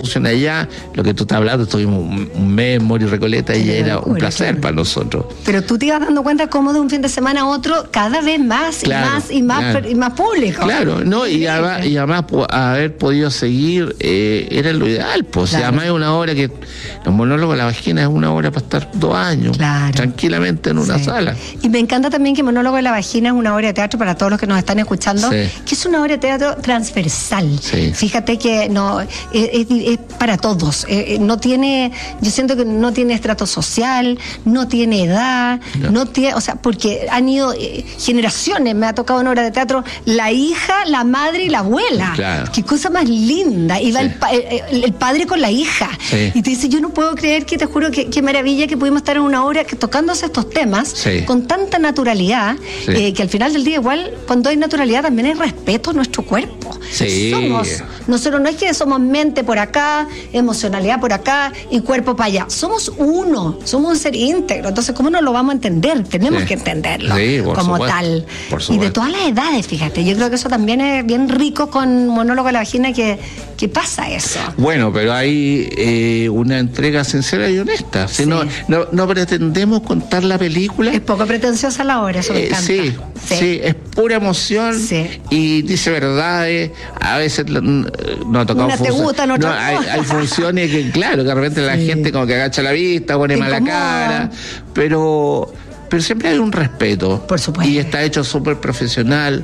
función allá, lo que tú estás hablando, estuvimos un mes en Mori Recoleta y era un placer para nosotros. Pero tú te ibas dando cuenta cómo de un fin de semana a otro cada vez más y más público. Claro, no, y además haber podido seguir era lo ideal, pues. Claro. Además es una obra que los monólogos de la vagina es una obra para estar 2 años tranquilamente en una sala. Y me encanta también que Monólogo de la Vagina es una obra de teatro para todos los que nos están escuchando, que es una obra de teatro transversal. Fíjate que no es para todos. No tiene, yo siento que no tiene estrato social, no tiene edad, no tiene, o sea, porque han ido generaciones. Me ha tocado una obra de teatro la hija, la madre y la abuela. Claro. Qué cosa más linda. Y va el padre con la hija. Y te dice, yo no puedo creer que, te juro, qué maravilla que pudimos estar en una obra que tocándose estos temas con tanta naturalidad, que al final del día igual, cuando hay naturalidad también hay respeto a nuestro cuerpo. Nosotros no es que somos mente por acá, emocionalidad por acá y cuerpo para allá. Somos uno, somos un ser íntegro. Entonces, ¿cómo no lo vamos a entender? Tenemos que entenderlo como tal. Y de todas las edades, fíjate. Yo creo que eso también es bien rico con Monólogo de la Vagina, que pasa eso. Bueno, pero hay una entrega sincera y honesta. Si no pretendemos contar la película. Es poco pretenciosa la obra, eso me encanta. Sí, es pura emoción y dice verdades. A veces no ha tocado una te gusta, no hay funciones que, claro, que de repente la gente como que agacha la vista, pone mala cara, pero siempre hay un respeto. Por supuesto. Y está hecho súper profesional.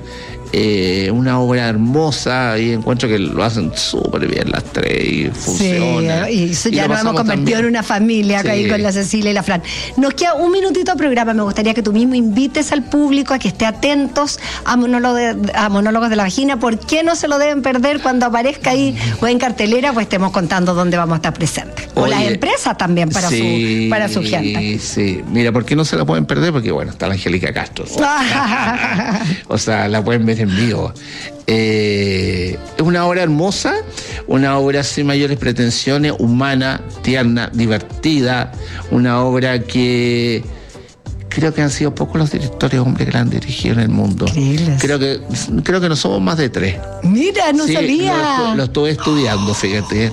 Una obra hermosa y encuentro que lo hacen súper bien las tres y funciona. Y ya nos hemos convertido en una familia acá ahí con la Cecilia y la Fran. Nos queda un minutito de programa. Me gustaría que tú mismo invites al público a que esté atentos a Monólogos de la Vagina. ¿Por qué no se lo deben perder cuando aparezca ahí o en cartelera? Pues estemos contando dónde vamos a estar presentes. O las empresas también para su gente. Sí, mira, ¿por qué no se la pueden perder? Porque bueno, está la Angélica Castro. O sea, la pueden ver en vivo. Es una obra hermosa, una obra sin mayores pretensiones, humana, tierna, divertida, una obra que creo que han sido pocos los directores hombres que la han dirigido en el mundo. Creo que no somos más de 3. Mira, no sabía. Lo estuve estudiando, fíjate.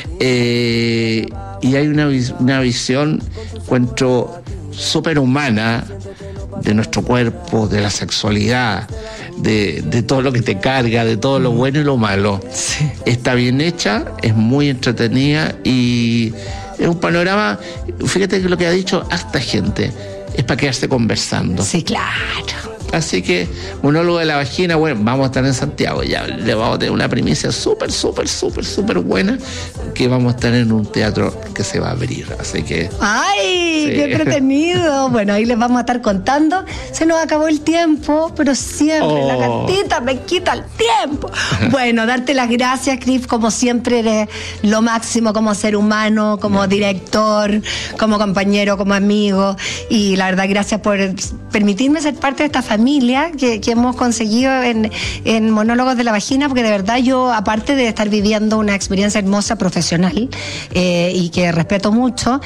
Y hay una visión, encuentro, súper humana de nuestro cuerpo, de la sexualidad, de todo lo que te carga, de todo lo bueno y lo malo. Está bien hecha, es muy entretenida y es un panorama. Fíjate que lo que ha dicho harta gente es para quedarse conversando. Sí, claro. Así que Monólogo de la Vagina, bueno, vamos a estar en Santiago, ya le vamos a tener una primicia súper buena, que vamos a estar en un teatro que se va a abrir, así que... ¡Ay, qué entretenido! Bueno, ahí les vamos a estar contando. Se nos acabó el tiempo, pero siempre la gatita me quita el tiempo. Bueno, darte las gracias, Cris, como siempre eres lo máximo como ser humano, como director, como compañero, como amigo, y la verdad, gracias por permitirme ser parte de esta familia que hemos conseguido en Monólogos de la Vagina, porque de verdad yo, aparte de estar viviendo una experiencia hermosa profesional y que respeto mucho,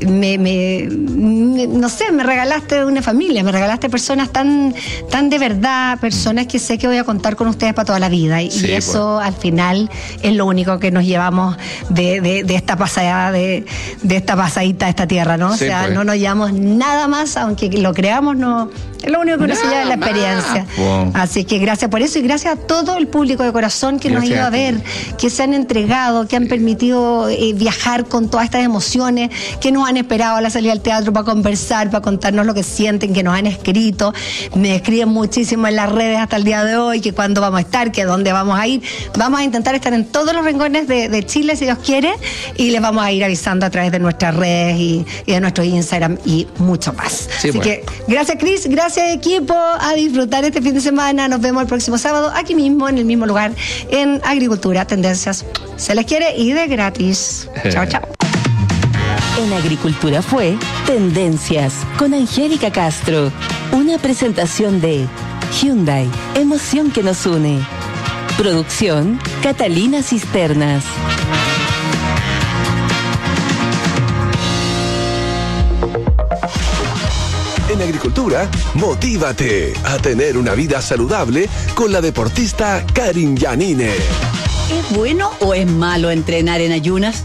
no sé, me regalaste una familia, me regalaste personas tan de verdad, personas que sé que voy a contar con ustedes para toda la vida, y eso al final es lo único que nos llevamos de esta pasada, de esta pasadita a esta tierra, ¿no? O sea, no nos llevamos nada más, aunque lo creamos, no es lo único que uno se lleva de la experiencia. Así que gracias por eso y gracias a todo el público de corazón que nos ha ido a ver, que se han entregado, que han permitido viajar con todas estas emociones, que nos han esperado a la salida del teatro para conversar, para contarnos lo que sienten, que nos han escrito. Me escriben muchísimo en las redes hasta el día de hoy, que cuándo vamos a estar, que dónde vamos a ir. Vamos a intentar estar en todos los rincones de Chile, si Dios quiere, y les vamos a ir avisando a través de nuestras redes y de nuestro Instagram y mucho más. Así que gracias, Cris, gracias, equipo, a disfrutar este fin de semana. Nos vemos el próximo sábado aquí mismo, en el mismo lugar, en Agricultura Tendencias. Se les quiere y de gratis. Chao, chao. En Agricultura fue Tendencias con Angélica Castro. Una presentación de Hyundai, emoción que nos une. Producción Catalina Cisternas. En Agricultura, motívate a tener una vida saludable con la deportista Karin Yanine. ¿Es bueno o es malo entrenar en ayunas?